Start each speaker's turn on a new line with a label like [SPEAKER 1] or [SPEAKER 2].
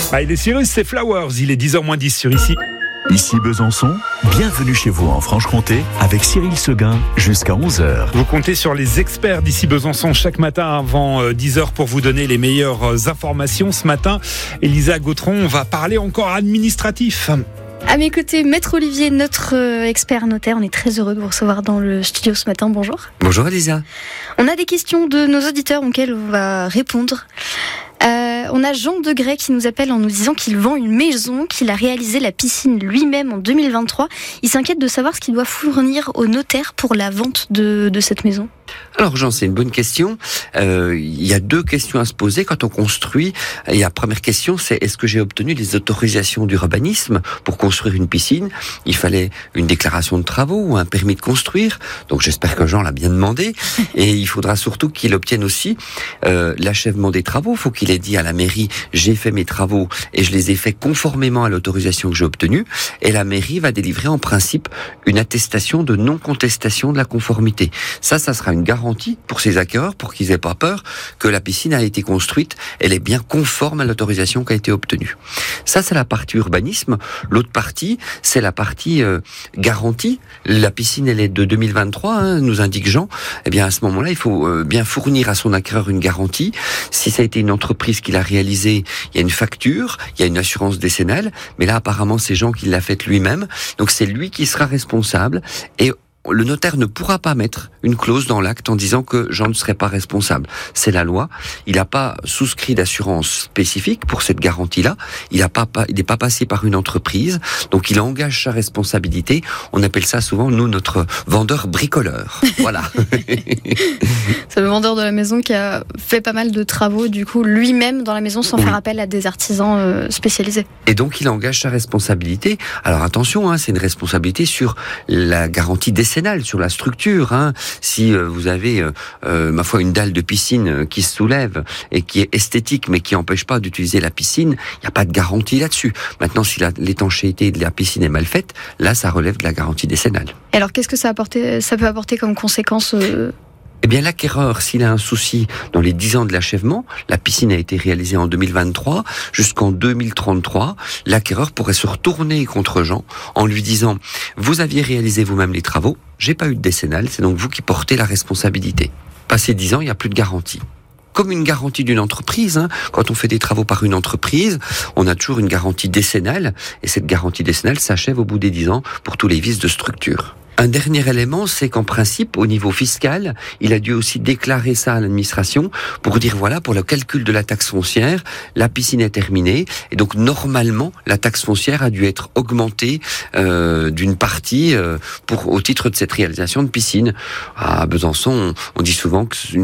[SPEAKER 1] Ah, il est Cyrus, c'est Flowers, il est 10h-10 sur ici.
[SPEAKER 2] Ici Besançon, bienvenue chez vous en Franche-Comté avec Cyril Seguin jusqu'à 11h.
[SPEAKER 1] Vous comptez sur les experts d'ici Besançon chaque matin avant 10h pour vous donner les meilleures informations. Ce matin, Elisa Gautron, on va parler encore administratif.
[SPEAKER 3] À mes côtés, Maître Olivier, notre expert notaire. On est très heureux de vous recevoir dans le studio ce matin. Bonjour.
[SPEAKER 4] Bonjour Elisa.
[SPEAKER 3] On a des questions de nos auditeurs auxquelles on va répondre. On a Jean Degray qui nous appelle en nous disant qu'il vend une maison, qu'il a réalisé la piscine lui-même en 2023. Il s'inquiète de savoir ce qu'il doit fournir au notaire pour la vente de cette maison.
[SPEAKER 4] Alors Jean, c'est une bonne question. Il y a deux questions à se poser quand on construit. Et la première question, c'est est-ce que j'ai obtenu les autorisations d'urbanisme pour construire une piscine ? Il fallait une déclaration de travaux ou un permis de construire. Donc j'espère que Jean l'a bien demandé. Et il faudra surtout qu'il obtienne aussi l'achèvement des travaux. Il faut qu'il ait dit à la mairie, j'ai fait mes travaux et je les ai faits conformément à l'autorisation que j'ai obtenue. Et la mairie va délivrer en principe une attestation de non-contestation de la conformité. Ça sera une garantie pour ces acquéreurs, pour qu'ils aient pas peur que la piscine a été construite, elle est bien conforme à l'autorisation qui a été obtenue. Ça, c'est la partie urbanisme. L'autre partie, c'est la partie garantie. La piscine, elle est de 2023, nous indique Jean. Eh bien, à ce moment-là, il faut bien fournir à son acquéreur une garantie. Si ça a été une entreprise qui l'a réalisée, il y a une facture, il y a une assurance décennale, mais là, apparemment, c'est Jean qui l'a faite lui-même. Donc, c'est lui qui sera responsable et le notaire ne pourra pas mettre une clause dans l'acte en disant que Jean ne serait pas responsable. C'est la loi. Il n'a pas souscrit d'assurance spécifique pour cette garantie-là. Il n'est pas passé par une entreprise. Donc, il engage sa responsabilité. On appelle ça souvent, nous, notre vendeur bricoleur. Voilà.
[SPEAKER 3] C'est le vendeur de la maison qui a fait pas mal de travaux, du coup, lui-même dans la maison sans faire appel à des artisans spécialisés. Et
[SPEAKER 4] donc, il engage sa responsabilité. Alors, attention, c'est une responsabilité sur la garantie décennale, sur la structure. Si vous avez, ma foi, une dalle de piscine qui se soulève et qui est esthétique, mais qui n'empêche pas d'utiliser la piscine, il n'y a pas de garantie là-dessus. Maintenant, si l'étanchéité de la piscine est mal faite, là, ça relève de la garantie décennale.
[SPEAKER 3] Et alors, qu'est-ce que ça peut apporter comme conséquence
[SPEAKER 4] Eh bien, l'acquéreur, s'il a un souci dans les 10 ans de l'achèvement, la piscine a été réalisée en 2023, jusqu'en 2033, l'acquéreur pourrait se retourner contre Jean en lui disant « Vous aviez réalisé vous-même les travaux, j'ai pas eu de décennale, c'est donc vous qui portez la responsabilité. » Passé 10 ans, il n'y a plus de garantie. Comme une garantie d'une entreprise, quand on fait des travaux par une entreprise, on a toujours une garantie décennale, et cette garantie décennale s'achève au bout des 10 ans pour tous les vices de structure. Un dernier élément, c'est qu'en principe, au niveau fiscal, il a dû aussi déclarer ça à l'administration pour dire voilà, pour le calcul de la taxe foncière, la piscine est terminée et donc normalement, la taxe foncière a dû être augmentée d'une partie au titre de cette réalisation de piscine. À Besançon, on dit souvent que